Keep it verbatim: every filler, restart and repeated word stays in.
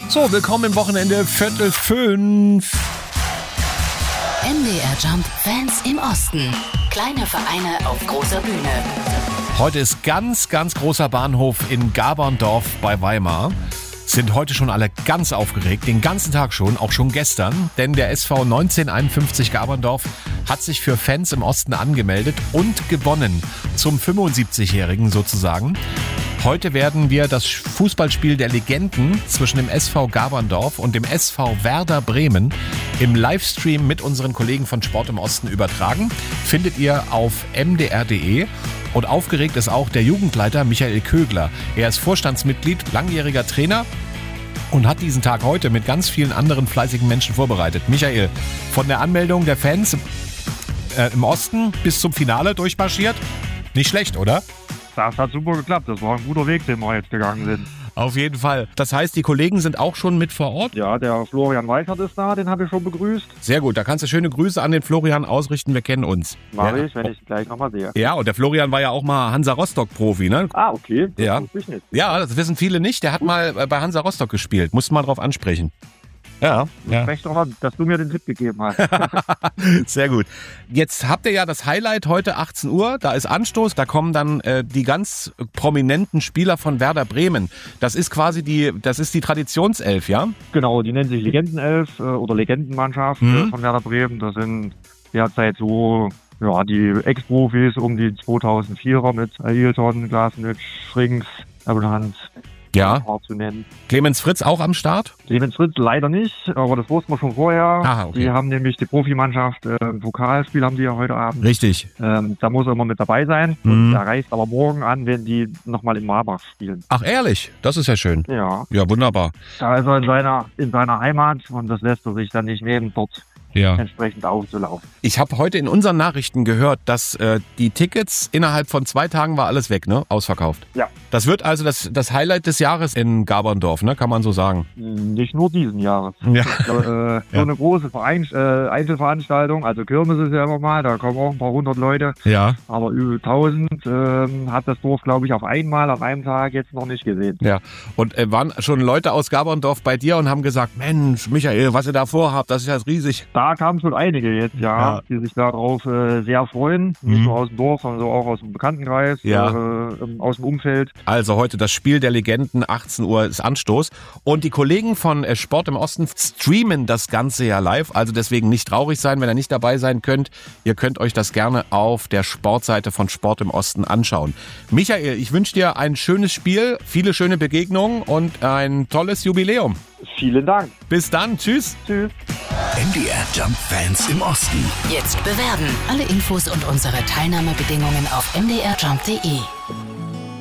So, willkommen im Wochenende, Viertel fünf. M D R Jump Fans im Osten. Kleine Vereine auf großer Bühne. Heute ist ganz, ganz großer Bahnhof in Gaberndorf bei Weimar. Sind heute schon alle ganz aufgeregt, den ganzen Tag schon, auch schon gestern. Denn der S V neunzehnhunderteinundfünfzig Gaberndorf hat sich für Fans im Osten angemeldet und gewonnen. Zum fünfundsiebzigjährigen sozusagen. Heute werden wir das Fußballspiel der Legenden zwischen dem S V Gaberndorf und dem S V Werder Bremen im Livestream mit unseren Kollegen von Sport im Osten übertragen. Findet ihr auf m d r punkt d e. Und aufgeregt ist auch der Jugendleiter Michael Kögler. Er ist Vorstandsmitglied, langjähriger Trainer und hat diesen Tag heute mit ganz vielen anderen fleißigen Menschen vorbereitet. Michael, von der Anmeldung der Fans äh, im Osten bis zum Finale durchmarschiert? Nicht schlecht, oder? Das hat super geklappt. Das war ein guter Weg, den wir jetzt gegangen sind. Auf jeden Fall. Das heißt, die Kollegen sind auch schon mit vor Ort? Ja, der Florian Weichert ist da, den habe ich schon begrüßt. Sehr gut, da kannst du schöne Grüße an den Florian ausrichten, wir kennen uns. Mach ja. ich, wenn ich ihn gleich nochmal sehe. Ja, und der Florian war ja auch mal Hansa Rostock-Profi, ne? Ah, okay. Das ja. wusste ich nicht. Ja, das wissen viele nicht. Der hat mal bei Hansa Rostock gespielt. Muss man drauf ansprechen. Ja, ja. Recht drauf, dass du mir den Tipp gegeben hast. Sehr gut. Jetzt habt ihr ja das Highlight heute achtzehn Uhr. Da ist Anstoß. Da kommen dann äh, die ganz prominenten Spieler von Werder Bremen. Das ist quasi die, das ist die Traditionself, ja? Genau, die nennt sich Legendenelf äh, oder Legendenmannschaft Mhm. äh, von Werder Bremen. Das sind derzeit so ja die Ex-Profis um die zweitausendvierer mit Ailton, Glasnitsch, Frings, Abrahams. Ja. Zu nennen. Clemens Fritz auch am Start? Clemens Fritz leider nicht, aber das wussten wir schon vorher. Ah, okay. Die haben nämlich die Profimannschaft, äh, ein Pokalspiel haben die ja heute Abend. Richtig. Ähm, da muss er immer mit dabei sein. Mhm. Und er reist aber morgen an, wenn die nochmal in Marbach spielen. Ach, ehrlich? Das ist ja schön. Ja. Ja, wunderbar. Da ist er in seiner, in seiner Heimat und das lässt er sich dann nicht nehmen, dort Ja. entsprechend aufzulaufen. Ich habe heute in unseren Nachrichten gehört, dass äh, die Tickets innerhalb von zwei Tagen war alles weg, ne? Ausverkauft. Ja. Das wird also das, das Highlight des Jahres in Gaberndorf, ne? Kann man so sagen. Nicht nur diesen Jahres. Ja. So, äh, so Ja. eine große Verein, äh, Einzelveranstaltung, also Kirmes ist ja immer mal, da kommen auch ein paar hundert Leute, Ja. aber über tausend ähm, hat das Dorf, glaube ich, auf einmal, auf einem Tag jetzt noch nicht gesehen. Ja. Und äh, waren schon Leute aus Gaberndorf bei dir und haben gesagt, Mensch, Michael, was ihr da vorhabt, das ist ja riesig. Da kamen schon einige jetzt, ja, Ja. die sich darauf äh, sehr freuen. Nicht Mhm. nur aus dem Dorf, sondern so auch aus dem Bekanntenkreis, Ja. äh, ähm, aus dem Umfeld. Also heute das Spiel der Legenden, achtzehn Uhr ist Anstoß. Und die Kollegen von äh, Sport im Osten streamen das Ganze ja live. Also deswegen nicht traurig sein, wenn ihr nicht dabei sein könnt. Ihr könnt euch das gerne auf der Sportseite von Sport im Osten anschauen. Michael, ich wünsche dir ein schönes Spiel, viele schöne Begegnungen und ein tolles Jubiläum. Vielen Dank. Bis dann, tschüss. Tschüss. M D R Jump Fans im Osten. Jetzt bewerben. Alle Infos und unsere Teilnahmebedingungen auf m d r jump punkt d e.